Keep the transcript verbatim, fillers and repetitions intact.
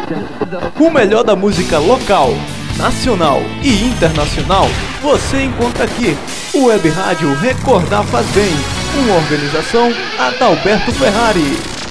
O melhor da música local, nacional e internacional você encontra aqui. O Web Rádio Recordar Faz Bem, uma organização Adalberto Ferrari.